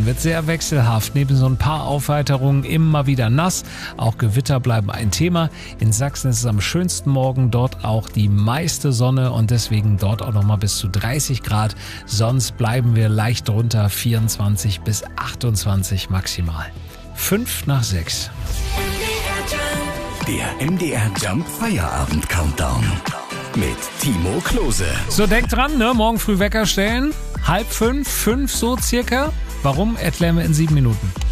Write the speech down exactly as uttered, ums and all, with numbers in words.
wird sehr wechselhaft. Neben so ein paar Aufheiterungen immer wieder nass. Auch Gewitter bleiben ein Thema. In Sachsen ist es am schönsten morgen, dort auch die meiste Sonne und deswegen dort auch nochmal bis zu dreißig Grad. Sonst bleiben wir leicht drunter, vierundzwanzig bis achtundzwanzig maximal. Fünf nach sechs. Der M D R Jump Feierabend Countdown mit Timo Klose. So, denkt dran, ne? Morgen früh Wecker stellen. Halb fünf, fünf so circa. Warum? Erklären wir in sieben Minuten.